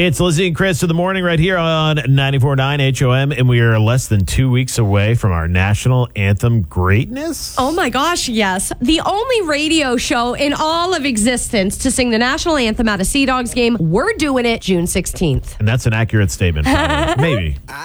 It's Lizzie and Chris in the morning right here on 94.9 HOM, and we are less than 2 weeks away from our national anthem greatness. Oh my gosh, yes. The only radio show in all of existence to sing the national anthem at a Sea Dogs game. We're doing it June 16th. And that's an accurate statement, probably. Maybe.